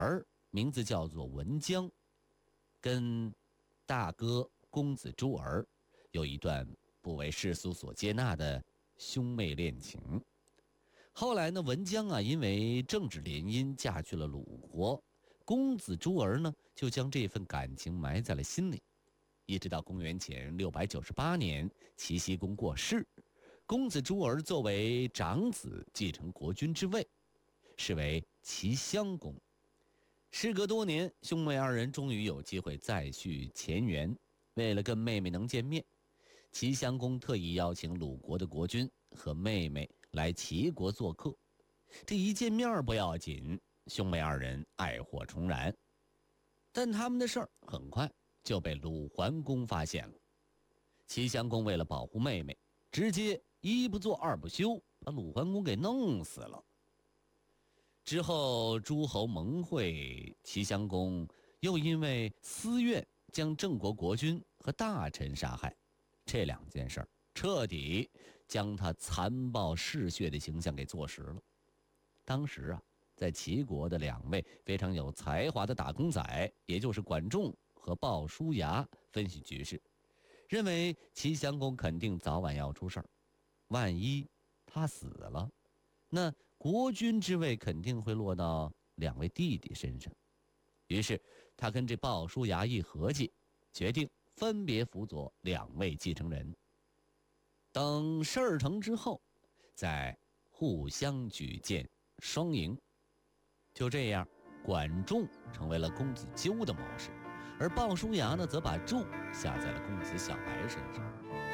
儿名字叫做文姜，跟大哥公子朱儿有一段不为世俗所接纳的兄妹恋情。后来呢，文姜啊因为政治联姻嫁去了鲁国，公子朱儿呢就将这份感情埋在了心里。一直到公元前698年，齐僖公过世，公子朱儿作为长子继承国君之位，是为齐襄公。时隔多年，兄妹二人终于有机会再续前缘。为了跟妹妹能见面，齐襄公特意邀请鲁国的国君和妹妹来齐国做客。这一见面不要紧，兄妹二人爱火重燃。但他们的事儿很快就被鲁桓公发现了。齐襄公为了保护妹妹，直接一不做二不休，把鲁桓公给弄死了。之后诸侯盟会，齐襄公又因为私怨将郑国国君和大臣杀害，这两件事彻底将他残暴嗜血的形象给坐实了。当时啊，在齐国的两位非常有才华的打工仔，也就是管仲和鲍叔牙，分析局势，认为齐襄公肯定早晚要出事儿，万一他死了，那国君之位肯定会落到两位弟弟身上。于是他跟这鲍叔牙一合计，决定分别辅佐两位继承人。等事儿成之后，再互相举荐双赢。就这样，管仲成为了公子纠的谋士，而鲍叔牙呢，则把柱下在了公子小白身上。